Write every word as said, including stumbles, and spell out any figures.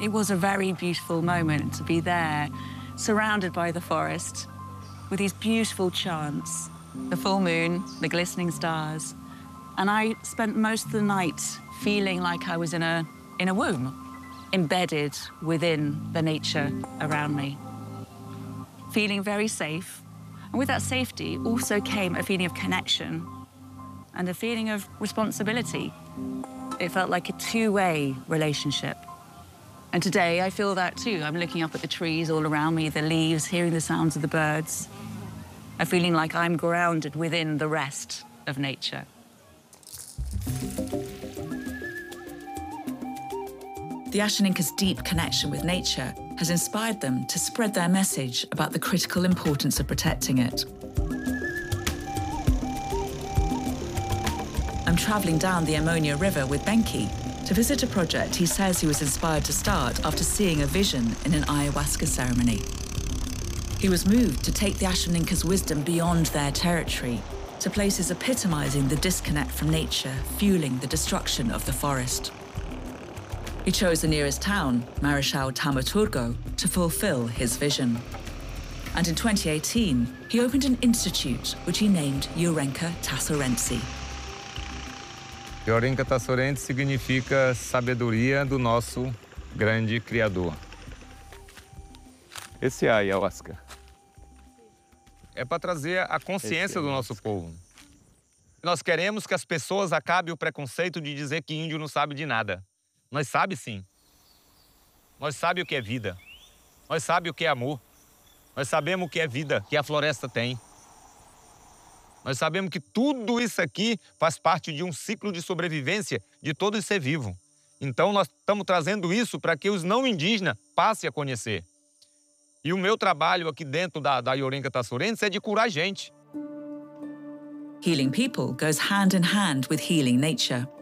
It was a very beautiful moment to be there, surrounded by the forest, with these beautiful chants, the full moon, the glistening stars. And I spent most of the night feeling like I was in a, in a womb, embedded within the nature around me, feeling very safe. And with that safety also came a feeling of connection and a feeling of responsibility. It felt like a two-way relationship. And today I feel that too. I'm looking up at the trees all around me, the leaves, hearing the sounds of the birds, a feeling like I'm grounded within the rest of nature. The Ashaninka's deep connection with nature has inspired them to spread their message about the critical importance of protecting it. I'm travelling down the Ammonia River with Benki to visit a project he says he was inspired to start after seeing a vision in an ayahuasca ceremony. He was moved to take the Ashaninka's wisdom beyond their territory to places epitomising the disconnect from nature, fueling the destruction of the forest. He chose the nearest town, Marechal Taumaturgo, to fulfill his vision. And in twenty eighteen, he opened an institute which he named Yorenka Tassorense. Yorenka Tassorense significa sabedoria do nosso grande Criador. Esse é a ayahuasca. É para trazer a consciência do nosso povo. Nós queremos que as pessoas acabem o preconceito de dizer que índio não sabe de nada. Nós sabe sim. Nós sabe o que é vida. Nós sabe o que é amor. Nós sabemos o que é vida, que a floresta tem. Nós sabemos que tudo isso aqui faz parte de um ciclo de sobrevivência de todo ser vivo. Então nós estamos trazendo isso para que os não indígenas passem a conhecer. E o meu trabalho aqui dentro da, da Yorenka Tassorense é de curar gente. Healing people goes hand in hand with healing nature.